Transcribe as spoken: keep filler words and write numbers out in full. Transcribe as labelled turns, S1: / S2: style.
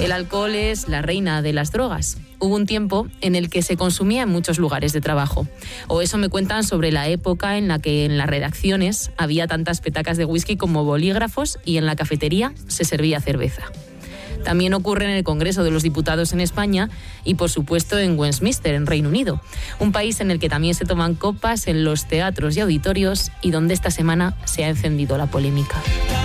S1: El alcohol es la reina de las drogas. Hubo un tiempo en el que se consumía en muchos lugares de trabajo. O eso me cuentan sobre la época en la que en las redacciones había tantas petacas de whisky como bolígrafos y en la cafetería se servía cerveza. También ocurre en el Congreso de los Diputados en España y, por supuesto, en Westminster, en Reino Unido. Un país en el que también se toman copas en los teatros y auditorios y donde esta semana se ha encendido la polémica.